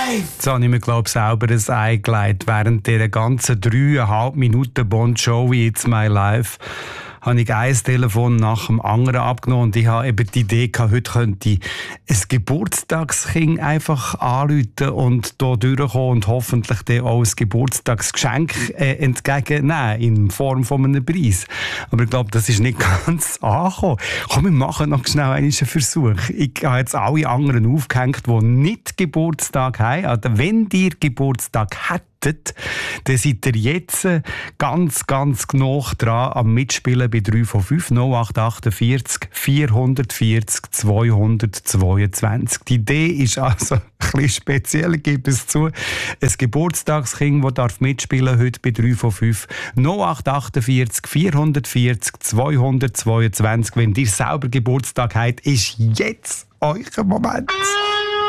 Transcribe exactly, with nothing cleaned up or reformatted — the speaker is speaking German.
Jetzt habe ich mir, glaube ich, selber ein Ei gelegt. Während dieser ganzen dreieinhalb Minuten Bon Jovi «It's My Life» habe ich ein Telefon nach dem anderen abgenommen und ich habe eben die Idee gehabt, heute könnte ich ein Geburtstagskind einfach anrufen und hier durchkommen und hoffentlich dann auch ein Geburtstagsgeschenk äh, entgegennehmen in Form von einem Preis. Aber ich glaube, das ist nicht ganz angekommen. Komm, wir machen noch schnell einen Versuch. Ich habe jetzt alle anderen aufgehängt, die nicht Geburtstag haben. Also wenn ihr Geburtstag habt, dann seid ihr jetzt ganz, ganz genau dran am Mitspielen bei drei von fünf null acht achtundvierzig vierhundertvierzig zweihundertzweiundzwanzig. Die Idee ist also ein bisschen speziell, ich gebe es zu. Ein Geburtstagskind, das darf mitspielen heute bei drei von fünf null acht achtundvierzig vierhundertvierzig zweihundertzweiundzwanzig. Wenn ihr selber Geburtstag habt, ist jetzt euer Moment.